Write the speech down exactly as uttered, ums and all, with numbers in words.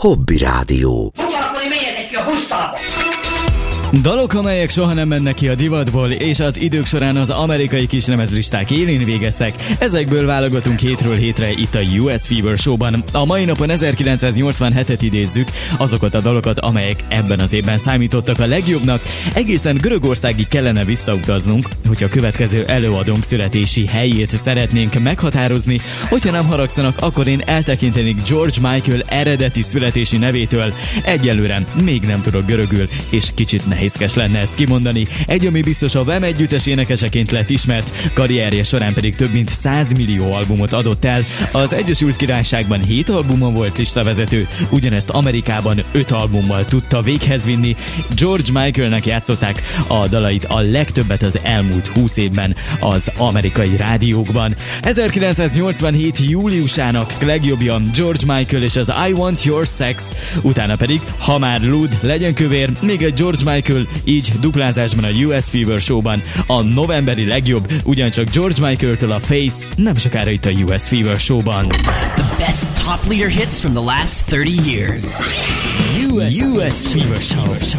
Hobby Rádió. Ugyanakkor menjetek ki a pusztába! Dalok, amelyek soha nem mennek ki a divatból, és az idők során az amerikai kislemezlisták élén végeztek, ezekből válogatunk hétről hétre itt a U S Fever Showban. A mai napon ezerkilencszáznyolcvanhetet idézzük, azokat a dalokat, amelyek ebben az évben számítottak a legjobbnak. Egészen Görögországig kellene visszautaznunk, hogy a következő előadónk születési helyét szeretnénk meghatározni. Hogyha nem haragszanak, akkor én eltekintenék George Michael eredeti születési nevétől. Egyelőre még nem tudok görögül, és kicsit nehézkes lenne ezt kimondani. Egy, ami biztos, a Wham együttes énekeseként lett ismert, karrierje során pedig több mint száz millió albumot adott el. Az Egyesült Királyságban hét albuma volt listavezető, ugyanezt Amerikában öt albummal tudta véghez vinni. George Michaelnek játszották a dalait a legtöbbet az elmúlt húsz évben az amerikai rádiókban. ezerkilencszáznyolcvanhét júliusának legjobbja George Michael és az I Want Your Sex, utána pedig Ha már lúd, legyen kövér, még egy George Michael, így duplázásban a U S Fever Showban. A novemberi legjobb ugyancsak George Michael-től a Face, nem sokára itt a U S Fever Showban. The best top leader hits from the last thirty years. U S, U S Fever Show.